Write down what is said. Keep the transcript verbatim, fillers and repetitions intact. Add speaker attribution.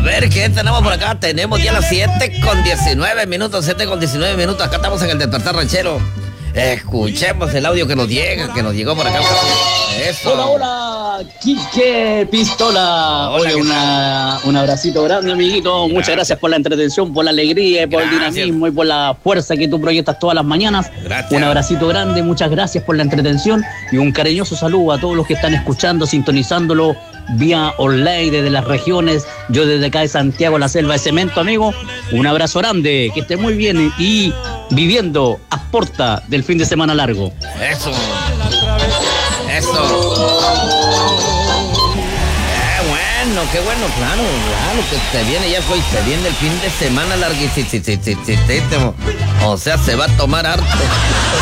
Speaker 1: ver, ¿qué tenemos por acá? Tenemos ya las siete con diecinueve minutos, siete con diecinueve minutos. Acá estamos en el Despertar Ranchero. Escuchemos el audio que nos llega, que nos llegó por acá. Eso.
Speaker 2: Hola, hola, Quique Pistola.
Speaker 1: Hola,
Speaker 2: Oye, una, un abracito grande, amiguito. Muchas
Speaker 1: Gracias.
Speaker 2: gracias por la entretención, por la alegría, y por
Speaker 1: Gracias.
Speaker 2: el dinamismo y por la fuerza que tú proyectas todas las mañanas.
Speaker 1: Gracias.
Speaker 2: Un abracito grande, muchas gracias por la entretención y un cariñoso saludo a todos los que están escuchando, sintonizándolo vía online desde las regiones. Yo desde acá de Santiago, la selva de cemento, amigo. Un abrazo grande, que esté muy bien y viviendo a porta del fin de semana largo.
Speaker 1: Eso. Eso. Qué bueno, qué bueno, claro, claro, que se viene ya, hoy se viene el fin de semana larguísimo. O sea, se va a tomar harto.